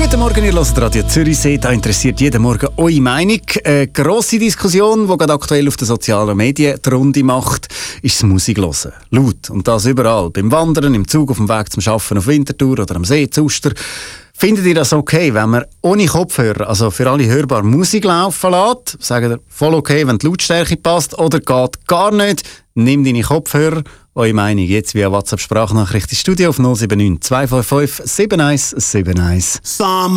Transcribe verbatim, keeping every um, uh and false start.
Guten Morgen, ihr hört Radio Zürichsee. Da interessiert jeden Morgen eure Meinung. Eine grosse Diskussion, die gerade aktuell auf den sozialen Medien die Runde macht, ist das Musiklosen. Laut. Und das überall. Beim Wandern, im Zug, auf dem Weg zum Arbeiten auf Winterthur oder am See zu Uster. Findet ihr das okay, wenn man ohne Kopfhörer, also für alle hörbar, Musik laufen lässt? Sagt ihr, voll okay, wenn die Lautstärke passt, oder geht gar nicht? Nimm deine Kopfhörer. Eure Meinung jetzt via WhatsApp-Sprachnachricht ins Studio auf null sieben neun zwei fünf fünf sieben eins sieben eins.